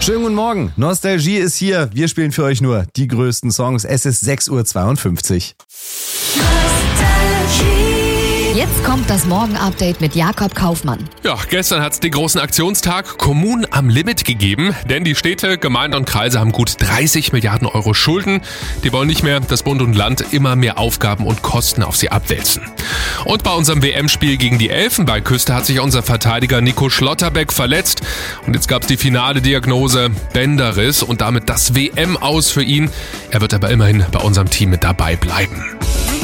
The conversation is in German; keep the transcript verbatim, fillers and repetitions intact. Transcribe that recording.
Schönen guten Morgen. Nostalgie ist hier. Wir spielen für euch nur die größten Songs. Es ist sechs Uhr zweiundfünfzig. Jetzt kommt das Morgen-Update mit Jakob Kaufmann. Ja, gestern hat es den großen Aktionstag Kommunen am Limit gegeben, denn die Städte, Gemeinden und Kreise haben gut dreißig Milliarden Euro Schulden. Die wollen nicht mehr, dass Bund und Land immer mehr Aufgaben und Kosten auf sie abwälzen. Und bei unserem W M-Spiel gegen die Elfenbeinküste hat sich unser Verteidiger Nico Schlotterbeck verletzt. Und jetzt gab es die finale Diagnose Bänderriss und damit das W M-Aus für ihn. Er wird aber immerhin bei unserem Team mit dabei bleiben.